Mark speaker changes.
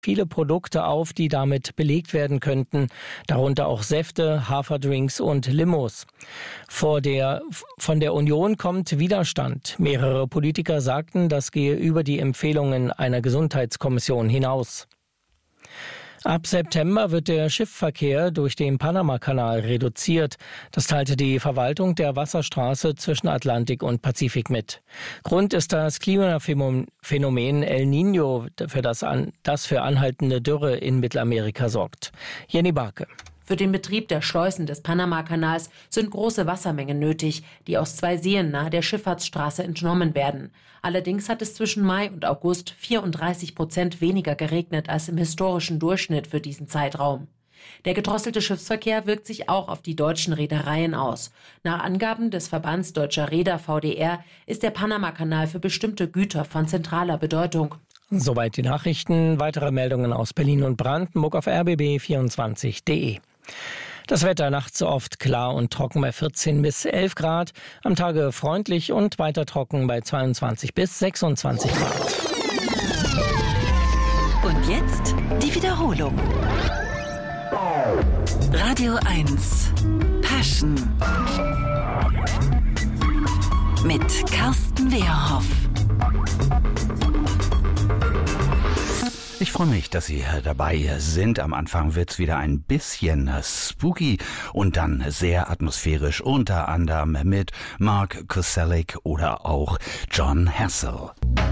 Speaker 1: viele Produkte auf, die damit belegt werden könnten, darunter auch Säfte, Haferdrinks und Limos. Von der Union kommt Widerstand. Mehrere Politiker sagten, das gehe über die Empfehlungen einer Gesundheitskommission hinaus. Ab September wird der Schiffsverkehr durch den Panamakanal reduziert. Das teilte die Verwaltung der Wasserstraße zwischen Atlantik und Pazifik mit. Grund ist das Klimaphänomen El Niño, das für anhaltende Dürre in Mittelamerika sorgt. Jenny Barke.
Speaker 2: Für den Betrieb der Schleusen des Panamakanals sind große Wassermengen nötig, die aus 2 Seen nahe der Schifffahrtsstraße entnommen werden. Allerdings hat es zwischen Mai und August 34% weniger geregnet als im historischen Durchschnitt für diesen Zeitraum. Der gedrosselte Schiffsverkehr wirkt sich auch auf die deutschen Reedereien aus. Nach Angaben des Verbands Deutscher Reeder VDR ist der Panamakanal für bestimmte Güter von zentraler Bedeutung.
Speaker 1: Soweit die Nachrichten. Weitere Meldungen aus Berlin und Brandenburg auf rbb24.de. Das Wetter nachts oft klar und trocken bei 14 bis 11 Grad, am Tage freundlich und weiter trocken bei 22 bis 26 Grad.
Speaker 3: Und jetzt die Wiederholung. Radio 1 Passion mit Carsten Wehrhoff.
Speaker 4: Ich freue mich, dass Sie dabei sind. Am Anfang wird's wieder ein bisschen spooky und dann sehr atmosphärisch, unter anderem mit Mark Koselleck oder auch Jon Hassell.